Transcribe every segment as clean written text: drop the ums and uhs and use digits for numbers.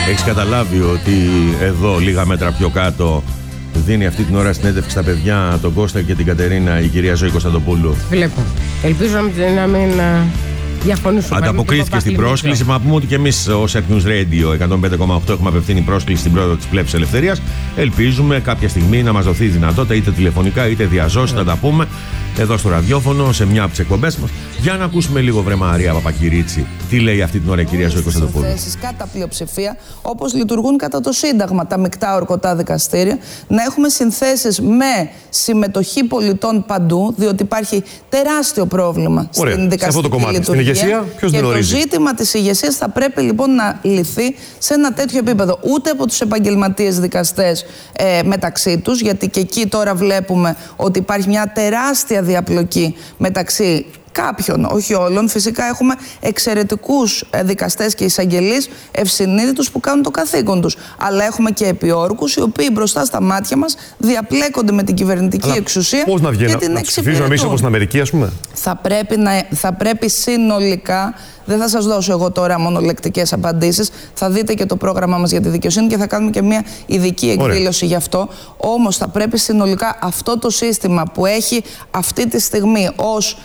Έχεις καταλάβει ότι εδώ, λίγα μέτρα πιο κάτω, δίνει αυτή την ώρα συνέντευξη στα παιδιά, τον Κώστα και την Κατερίνα, η κυρία Ζωή Κωνσταντοπούλου? Βλέπω. Ελπίζω να μην διαφωνήσουμε. Ανταποκρίθηκε στην πρόσκληση. Μα πούμε ότι και εμείς ως Earth News Radio 105,8 έχουμε απευθύνει πρόσκληση στην πρόεδρο της Πλεύσης Ελευθερίας. Ελπίζουμε κάποια στιγμή να μας δοθεί η δυνατότητα, είτε τηλεφωνικά είτε διαζώσεις, να τα πούμε εδώ στο ραδιόφωνο, σε μια από τις εκπομπές μας. Για να ακούσουμε λίγο, βρε Μαρία Παπακυρίτσι, τι λέει αυτή την ώρα η κυρία Ζωή Κωνσταντοπούλου. Κατά πλειοψηφία, όπως λειτουργούν κατά το Σύνταγμα τα μεικτά ορκωτά δικαστήρια, να έχουμε συνθέσεις με συμμετοχή πολιτών παντού, διότι υπάρχει τεράστιο πρόβλημα στην δικαστική λειτουργία. Ηγεσία, και το ζήτημα της ηγεσίας θα πρέπει λοιπόν να λυθεί σε ένα τέτοιο επίπεδο. Ούτε από τους επαγγελματίες δικαστές μεταξύ τους, γιατί και εκεί τώρα βλέπουμε ότι υπάρχει μια τεράστια διαπλοκή μεταξύ κάποιων, όχι όλων. Φυσικά έχουμε εξαιρετικούς δικαστές και εισαγγελείς ευσυνείδητους που κάνουν το καθήκον τους. Αλλά έχουμε και επιόρκους οι οποίοι μπροστά στα μάτια μας διαπλέκονται με την κυβερνητική εξουσία. Πώς να βγαίνουν, να ψηφίζουν εμείς όπως στην Αμερική, ας πούμε? Θα πρέπει συνολικά. Δεν θα σας δώσω εγώ τώρα μονολεκτικές απαντήσεις. Θα δείτε και το πρόγραμμά μας για τη δικαιοσύνη και θα κάνουμε και μια ειδική εκδήλωση γι' αυτό. Όμως θα πρέπει συνολικά αυτό το σύστημα που έχει αυτή τη στιγμή ως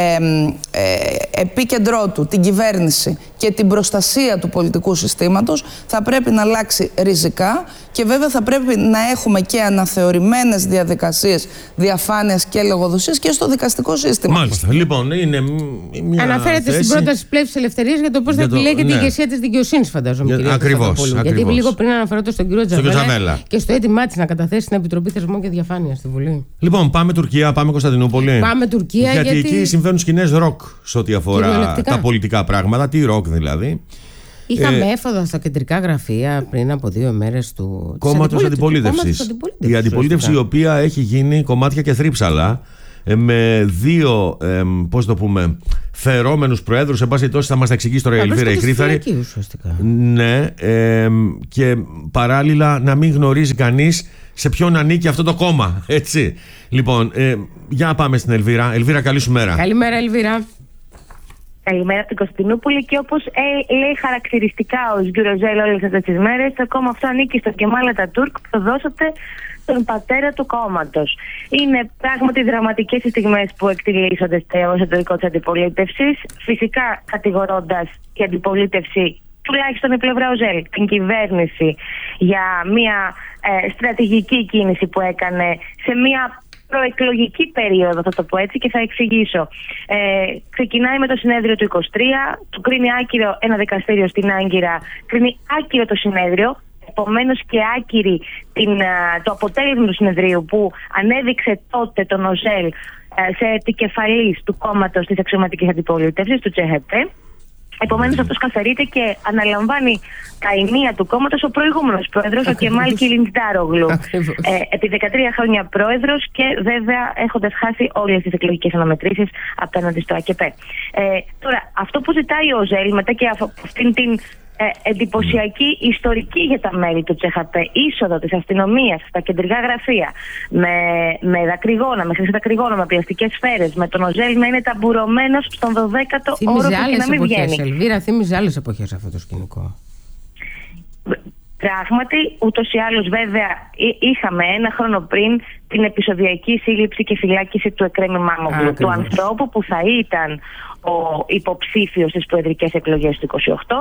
επίκεντρό του την κυβέρνηση και την προστασία του πολιτικού συστήματος θα πρέπει να αλλάξει ριζικά και βέβαια θα πρέπει να έχουμε και αναθεωρημένες διαδικασίες διαφάνειας και λογοδοσίας και στο δικαστικό σύστημα. Μάλιστα. Λοιπόν, είναι μια αναφέρεται θέση... στην πρόταση Πλεύσης Ελευθερίας για το πώς θα επιλέγεται η ηγεσία της δικαιοσύνης, φαντάζομαι. Ακριβώς. Γιατί λίγο πριν αναφερόταν στον κύριο Τζαβέλα και στο αίτημά της να καταθέσει στην Επιτροπή Θεσμών και Διαφάνειας στη Βουλή. Λοιπόν, πάμε Τουρκία, πάμε Κωνσταντινούπολη. Πάμε Τουρκία γιατί εκεί συμβαίνουν σκηνές ροκ σε ό,τι αφορά τα πολιτικά πράγματα. Τι ροκ δηλαδή? Είχαμε έφοδα στα κεντρικά γραφεία πριν από 2 μέρες του κόμματος αντιπολίτευσης. Η αντιπολίτευση η οποία έχει γίνει κομμάτια και θρύψαλα με 2, πώς το πούμε, φερόμενους προέδρους. Εν πάση περιπτώσει θα μας τα εξηγήσει τώρα η Ελβίρα η Χρύθαρη. Ναι, και παράλληλα να μην γνωρίζει κανείς σε ποιον ανήκει αυτό το κόμμα. Έτσι. Λοιπόν, για να πάμε στην Ελβίρα. Ελβίρα, καλή σου μέρα. Καλημέρα, Ελβίρα. Καλημέρα από την Κωνσταντινούπολη και όπως λέει χαρακτηριστικά ο Γκιουροζέλ όλες αυτές τις μέρες, το κόμμα αυτό ανήκει στο Κεμάλ Ατατούρκ που το δώσατε τον πατέρα του κόμματος. Είναι πράγματι δραματικές οι στιγμές που εκτιλήσονται στο εσωτερικό της αντιπολίτευσης, φυσικά κατηγορώντας την αντιπολίτευση, τουλάχιστον η πλευρά Οζέλ, την κυβέρνηση για μια στρατηγική κίνηση που έκανε σε μια προεκλογική περίοδο, θα το πω έτσι, και θα εξηγήσω. Ξεκινάει με το συνέδριο του 23, του κρίνει άκυρο ένα δικαστήριο στην Άγκυρα, κρίνει άκυρο το συνέδριο, επομένως και άκυρη το αποτέλεσμα του συνεδρίου που ανέδειξε τότε τον Οζέλ σε επικεφαλής του κόμματος της αξιωματικής αντιπολίτευσης, του CHP. Επομένως αυτός καθαρείται και αναλαμβάνει τα ενία του κόμματος ο προηγούμενος πρόεδρος, ο Κεμάλ Κιλιντζάρογλου. Επί 13 χρόνια πρόεδρος και βέβαια έχοντας χάσει όλες τις εκλογικές αναμετρήσεις απέναντι στο ΑΚΠ. Τώρα, αυτό που ζητάει ο Οζέλ μετά και αυτήν την εντυπωσιακή ιστορική για τα μέλη του CHP είσοδο της αστυνομίας στα κεντρικά γραφεία με δακρυγόνα, με χρυσά δακρυγόνα, με πλαστικές σφαίρες, με τον Οζέλ να είναι ταμπουρωμένος στον 12ο όροφο και να μην βγαίνει. Ελβίρα, θύμιζε άλλες εποχές αυτό το σκηνικό. Πράγματι, ούτως ή άλλως βέβαια είχαμε 1 χρόνο πριν την επεισοδιακή σύλληψη και φυλάκιση του Εκρέμ Μάμογλου, του ανθρώπου που θα ήταν ο υποψήφιος στις προεδρικές εκλογές του 28.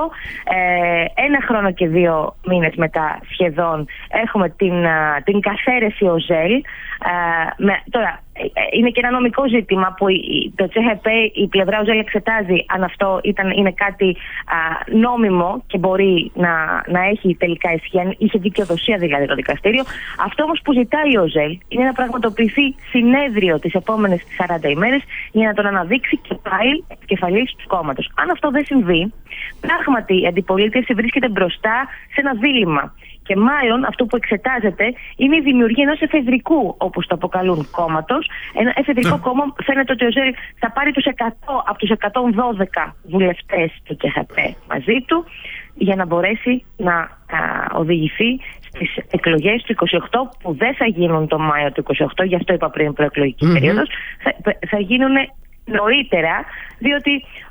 1 χρόνο και 2 μήνες μετά σχεδόν έχουμε την καθαίρεση Οζέλ. Τώρα, είναι και ένα νομικό ζήτημα που το CHP, η πλευρά Οζέλ εξετάζει αν αυτό είναι κάτι νόμιμο και μπορεί να έχει τελικά ισχύ, αν είχε δικαιοδοσία δηλαδή το δικαστήριο. Αυτό όμως που ζητάει ο Οζέλ είναι να πραγματοποιηθεί συνέδριο τις επόμενες 40 ημέρες για να τον αναδείξει και πάλι επικεφαλής του κόμματος. Αν αυτό δεν συμβεί, πράγματι η αντιπολίτευση βρίσκεται μπροστά σε ένα δίλημμα. Και μάλλον αυτό που εξετάζεται είναι η δημιουργία ενός εφεδρικού, όπως το αποκαλούν, κόμματος. Ένα εφεδρικό κόμμα, φαίνεται ότι ο Οζέλ θα πάρει τους 100 από τους 112 βουλευτές του CHP μαζί του για να μπορέσει να οδηγηθεί στις εκλογές του 28 που δεν θα γίνουν το Μάιο του 28, γι' αυτό είπα πριν προεκλογική περίοδος, θα γίνουν νωρίτερα, διότι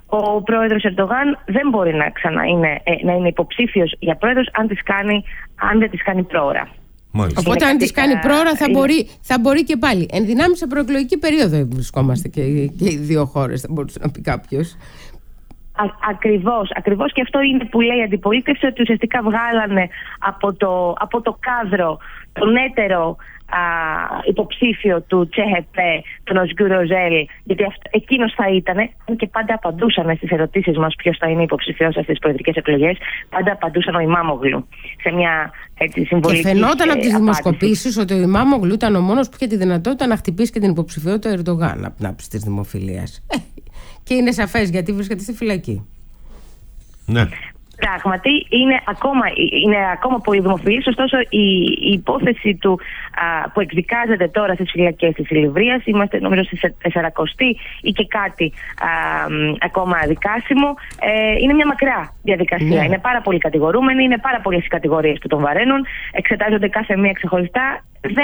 ο πρόεδρος Ερντογάν δεν μπορεί να είναι υποψήφιος για πρόεδρος αν δεν τις κάνει πρόωρα. Μάλιστα. Οπότε αν τις κάνει πρόωρα θα μπορεί και πάλι. Εν δυνάμει σε προεκλογική περίοδο βρισκόμαστε και οι δύο χώρες, θα μπορούσε να πει κάποιος. Ακριβώς, και αυτό είναι που λέει η αντιπολίτευση, ότι ουσιαστικά βγάλανε από το κάδρο τον έτερο υποψήφιο του ΤΣΕΧΕΠΕ, τον Οσγκούρ Οζέλ, γιατί εκείνος θα ήταν, και πάντα απαντούσαν στις ερωτήσεις μας ποιος θα είναι υποψηφιός στις προεδρικές εκλογές, πάντα απαντούσαν ο Ιμάμογλου σε μια συμβολική. Και φαινόταν από τις δημοσκοπήσεις ότι ο Ιμάμογλου ήταν ο μόνος που είχε τη δυνατότητα να χτυπήσει και την υποψηφιότητα Ερντογάν από την άψη της δημοφιλίας. Και είναι σαφές γιατί βρίσκεται στη φυλακή. Ναι. Πράγματι είναι ακόμα πολύ δημοφιλής, ωστόσο η υπόθεση του που εκδικάζεται τώρα στις φυλακές της Ηλιβρίας, είμαστε νομίζω στη 40η ή και κάτι ακόμα δικάσιμο, είναι μια μακρά διαδικασία. Είναι πάρα πολλοί κατηγορούμενοι, είναι πάρα πολλές οι κατηγορίες που τον βαραίνουν, εξετάζονται κάθε μία ξεχωριστά.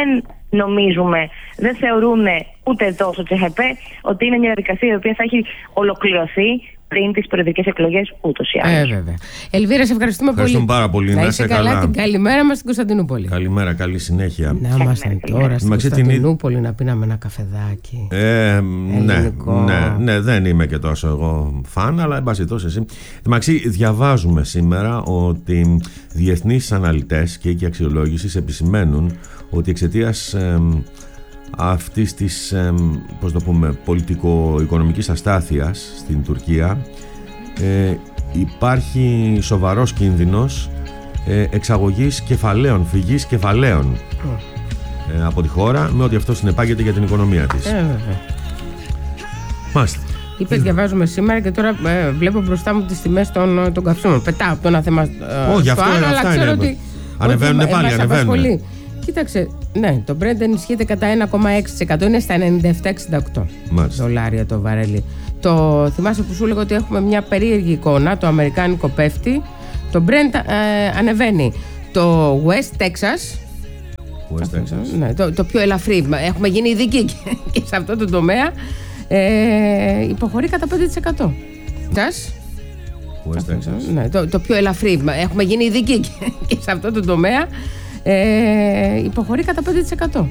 Δεν θεωρούν ούτε εδώ στο ΤΣΕΧΕΠΕ ότι είναι μια διαδικασία η οποία θα έχει ολοκληρωθεί πριν τις προεδρικές εκλογές ούτως ή άλλως. Βέβαια. Ελβίρα, σε ευχαριστούμε πολύ. Πάρα πολύ. Να είσαι καλά. Την καλημέρα μας στην Κωνσταντινούπολη. Καλημέρα, καλή συνέχεια. Να ήμασταν τώρα στην Κωνσταντινούπολη να πίναμε ένα καφεδάκι. Ναι, δεν είμαι και τόσο εγώ φαν, αλλά εν πάση τόσο εσύ. Μαξί, διαβάζουμε σήμερα ότι διεθνείς αναλυτές και οίκοι αξιολόγησης επισημαίνουν ότι εξαιτίας αυτής της πολιτικο-οικονομικής αστάθειας στην Τουρκία υπάρχει σοβαρός κίνδυνος εξαγωγής κεφαλαίων, φυγής κεφαλαίων από τη χώρα, με ό,τι αυτό συνεπάγεται για την οικονομία της. Μάλιστα. Είπες, διαβάζουμε σήμερα και τώρα βλέπω μπροστά μου τις τιμές των καυσίμων. Πετάω από το ένα θέμα στο άλλο, αλλά ξέρω ότι ανεβαίνουν πάλι, ανεβαίνουν. Κοίταξε, ναι, το Brent ενισχύεται κατά 1,6%, είναι στα 97,68 δολάρια το βαρέλι. Θυμάσαι που σου έλεγα ότι έχουμε μια περίεργη εικόνα, το αμερικάνικο πέφτει, το Brent ανεβαίνει. Το West Texas, ναι, το πιο ελαφρύ, έχουμε γίνει ειδικοί και σε αυτό το τομέα, υποχωρεί κατά 5%. Ναι, το πιο ελαφρύ, έχουμε γίνει ειδικοί και σε αυτό το τομέα, υποχωρεί κατά 5%.